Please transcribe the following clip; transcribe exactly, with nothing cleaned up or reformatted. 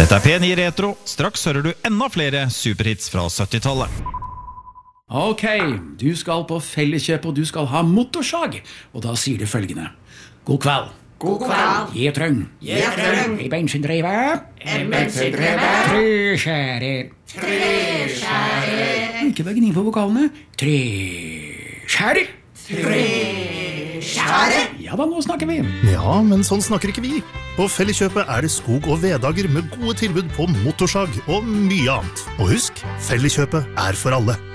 Dette er P ni Retro. Straks hører du enda flere superhits fra syttitallet. Ok, du skal på Felleskjøp og du skal ha motorsag. Og da sier du følgende. God kveld. God kveld. Jeg trøng. Jeg trøng. En bensindriver. En bensindriver. Treskjærer. Treskjærer. Ikke bare gni på vokalene. Treskjærer. Treskjærer. Ja da, nå snakker vi. Ja, men sånn snakker ikke vi. På Felleskjøpet er det skog- og veddager med gode tilbud på motorsag og mye annet. Og husk, Felleskjøpet er for alle.